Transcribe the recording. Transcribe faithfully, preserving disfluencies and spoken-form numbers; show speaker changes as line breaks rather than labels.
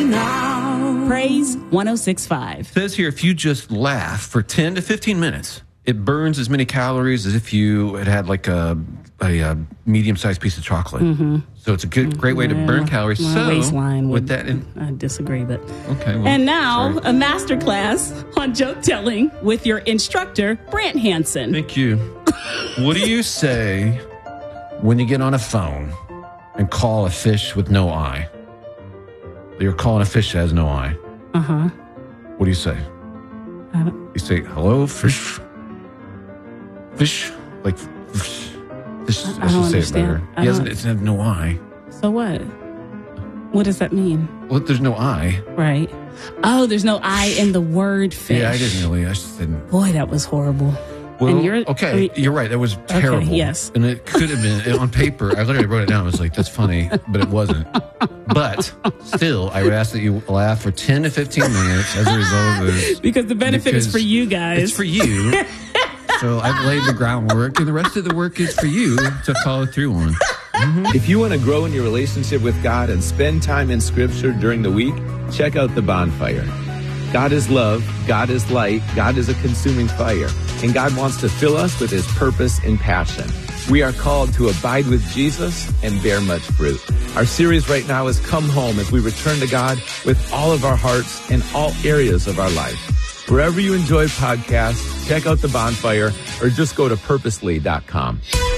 Now.
Praise one oh six point five.
It says here, if you just laugh for ten to fifteen minutes, it burns as many calories as if you had had like a, a, a medium-sized piece of chocolate. Mm-hmm. So it's a good, great way to
Well,
burn calories.
my
so
waistline would,
with that, in,
I disagree, but
okay. Well,
and now
sorry.
a master class on joke telling with your instructor Brant Hansen.
Thank you. What do you say when you get on a phone and call a fish with no eye? You're calling a fish that has no eye.
Uh huh.
What do you say?
I don't,
You say, hello, fish. Fish. Like, fish. Fish.
I- I
Let's
don't
just say it better.
understand. I
He hasn't,
don't-
it's had no eye.
so what? What does that mean?
Well, there's no eye.
Right. Oh, there's no I in the word fish.
Yeah, I didn't really. I just didn't.
Boy, that was horrible.
Well,
And you're-
okay,
I mean-
you're right. That was terrible.
yes.
And it could have been on paper. I literally wrote it down. I was like, that's funny, but it wasn't. But still, I would ask that you laugh for ten to fifteen minutes as a result of this.
Because the benefit is
Because
for you guys.
It's for you. So I've laid the groundwork, and the rest of the work is for you to follow through on.
If you want to grow in your relationship with God and spend time in Scripture during the week, check out The Bonfire. God is love, God is light, God is a consuming fire, and God wants to fill us with His purpose and passion. We are called to abide with Jesus and bear much fruit. Our series right now is Come Home as we return to God with all of our hearts and all areas of our life. Wherever you enjoy podcasts, check out The Bonfire or just go to purposely dot com.